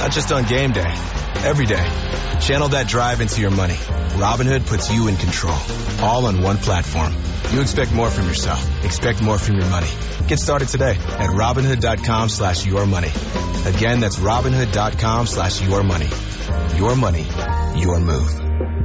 Not just on game day. Every day. Channel that drive into your money. Robinhood puts you in control. All on one platform. You expect more from yourself. Expect more from your money. Get started today at Robinhood.com/yourmoney. Again, that's Robinhood.com/yourmoney. Your money, your move.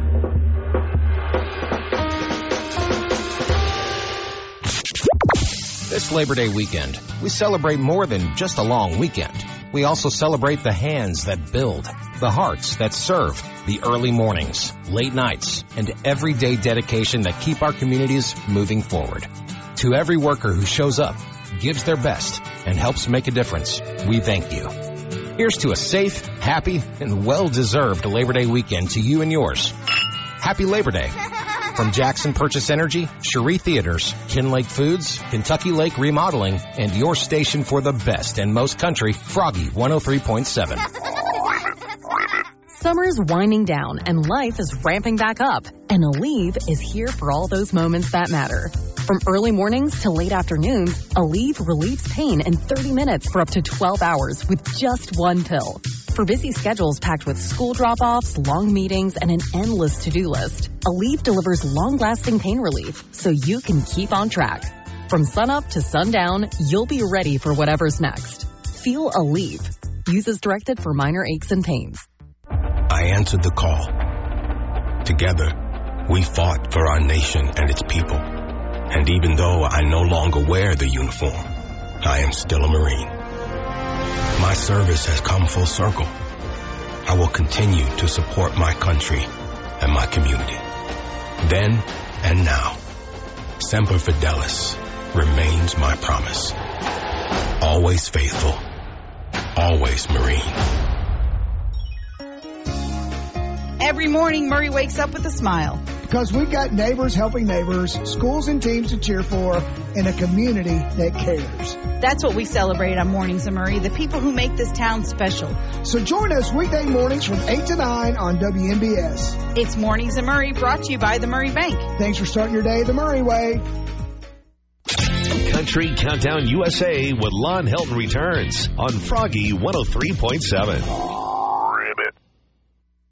This Labor Day weekend, we celebrate more than just a long weekend. We also celebrate the hands that build, the hearts that serve, the early mornings, late nights, and everyday dedication that keep our communities moving forward. To every worker who shows up, gives their best, and helps make a difference, we thank you. Here's to a safe, happy, and well-deserved Labor Day weekend to you and yours. Happy Labor Day. From Jackson Purchase Energy, Cherie Theaters, Kinlake Foods, Kentucky Lake Remodeling, and your station for the best and most country, Froggy 103.7. Summer's winding down and life is ramping back up. And Aleve is here for all those moments that matter. From early mornings to late afternoons, Aleve relieves pain in 30 minutes for up to 12 hours with just one pill. For busy schedules packed with school drop-offs, long meetings, and an endless to-do list, Aleve delivers long-lasting pain relief so you can keep on track. From sunup to sundown, you'll be ready for whatever's next. Feel Aleve. Use as directed for minor aches and pains. I answered the call. Together, we fought for our nation and its people. And even though I no longer wear the uniform, I am still a Marine. My service has come full circle. I will continue to support my country and my community. Then and now, Semper Fidelis remains my promise. Always faithful, always Marine. Every morning, Murray wakes up with a smile. Because we've got neighbors helping neighbors, schools and teams to cheer for, and a community that cares. That's what we celebrate on Mornings of Murray, the people who make this town special. So join us weekday mornings from 8 to 9 on WNBS. It's Mornings of Murray, brought to you by the Murray Bank. Thanks for starting your day the Murray way. Country Countdown USA with Lon Helton returns on Froggy 103.7.